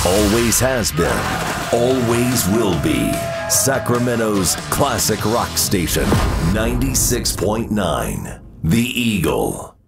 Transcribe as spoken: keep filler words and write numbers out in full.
Always has been, always will be. Sacramento's classic rock station, ninety-six point nine, The Eagle.